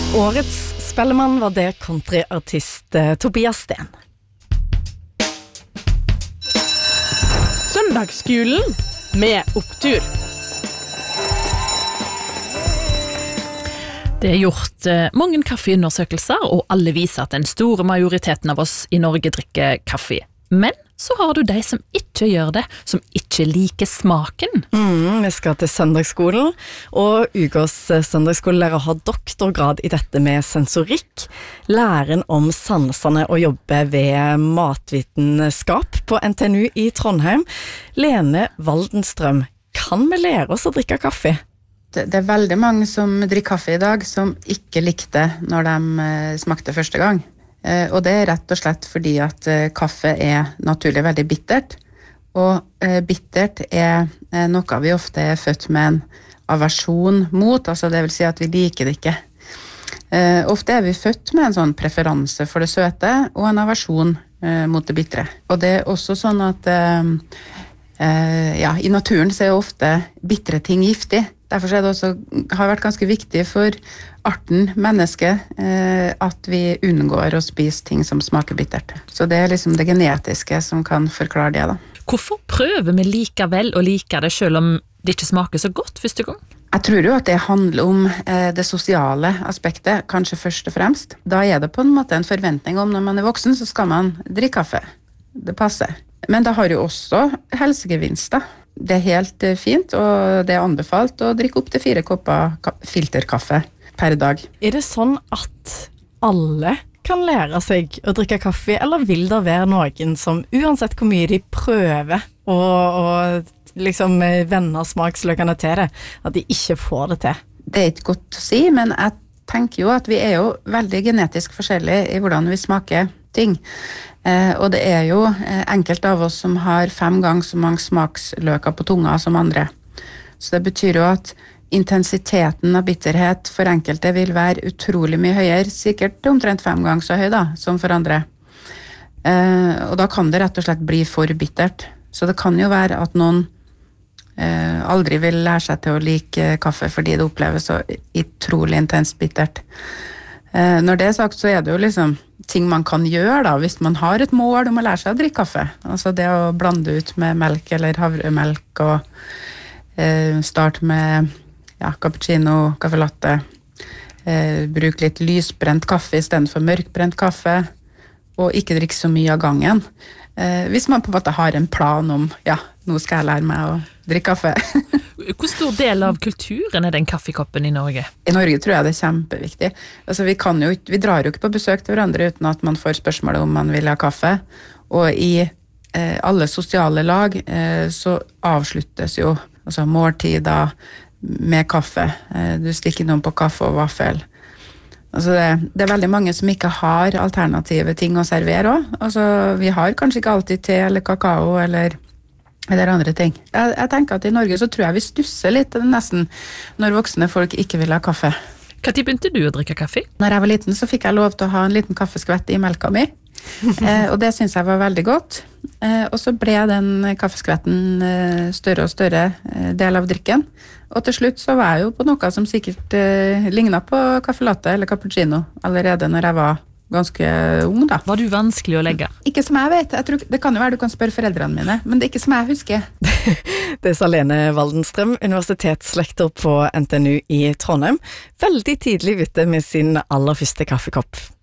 Årets spellemann var det countryartist Tobias Sten. Søndagsskolen med opptur. Det gjort mange kaffeundersøkelser, og alle viser at den store majoriteten av oss i Norge drikker kaffe. Men så har du de som ikke gjør det, som ikke liker smaken. Vi skal til søndagsskolen, og ukas søndagsskolelærer har doktorgrad i dette med sensorikk, læren om sansene og jobbe ved matvitenskap på NTNU i Trondheim. Lene Waldenstrøm, kan vi lære oss å drikke kaffe? Det veldig mange som drikker kaffe i dag som ikke likte når de smakte første gang. Og det rett og slett fordi at kaffe naturlig veldig bittert. Og bittert noe vi ofte født med en aversjon mot, altså det vil si at vi liker det ikke. Ofte vi født med en sånn preferanse for det søte og en aversjon mot det bittre. Og det også sånn at i naturen så ofte bittre ting giftig. Derfor det også har vært ganske viktig for arten menneske at vi unngår å spise ting som smaker bittert. Så det liksom det genetiske som kan forklare det da. Hvorfor prøver vi likevel å like det selv om det ikke smaker så godt første gang? Jeg tror jo at det handler om det sosiale aspektet, kanskje først og fremst. Da det på en måte en forventning om når man voksen, så skal man drikke kaffe. Det passer. Men det har jo også helsegevinster. Det helt fint, og det anbefalt å drikke opp til 4 kopper filterkaffe per dag. Det sånn at alle kan lære seg å drikke kaffe, eller vil det være noen som uansett hvor mye de prøver å liksom vende smaksløkene til det, at de ikke får det til? Det ikke godt å si, men jeg tenker jo at vi jo veldig genetisk forskjellige i hvordan vi smaker ting. Og det jo enkelte av oss som har 5 ganger så mange smaksløker på tunga som andre. Så det betyr jo at intensiteten av bitterhet for enkelte vil være utrolig mye høyere, sikkert omtrent 5 ganger så høy da, som for andre. Og da kan det rett og slett bli for bittert. Så det kan jo være at noen aldri vil lære seg til å like kaffe fordi det oppleves så utrolig intenst bittert. Når det sagt så det jo liksom ting man kan gjøre da, hvis man har et mål om å lære seg å drikke kaffe. Altså det å blande ut med melk eller havremelk og starte med cappuccino, kaffe latte, bruk litt lysbrent kaffe i stedet for mørkbrent kaffe, og ikke drikke så mye av gangen. Hvis man på en måte har en plan om, nå skal jeg lære meg å drikke kaffe. Hvor stor del av kulturen den kaffekoppen i Norge? I Norge tror jeg det kjempeviktig. Altså vi drar jo ikke på besøk til hverandre uten at man får spørsmålet om man vil ha kaffe. Og i alle sosiale lag så avsluttes jo måltider med kaffe. Du stikker noen på kaffe og vaffel. Altså det veldig mange som ikke har alternative ting å servere også. Altså vi har kanskje ikke alltid te eller kakao eller andre ting. Jeg tenker at i Norge så tror jeg vi stusser litt nesten når voksne folk ikke vil ha kaffe. Hva tid begynte du å drikke kaffe? Når jeg var liten så fikk jeg lov til å ha en liten kaffeskvett i melka mi. Og det synes jeg var veldig godt. Og så ble den kaffeskvetten større og større del av drikken. Og til slutt så var jeg jo på noe som sikkert lignet på kaffe latte eller cappuccino allerede når jeg var ganske ung da. Var du vanskelig å legge? Ikke som jeg vet. Jeg tror, det kan jo være du kan spørre foreldrene mine, men det ikke som jeg husker. Det sa Lene Waldenstrøm, universitetslektor på NTNU i Trondheim. Veldig tidlig ute med sin aller første kaffekopp.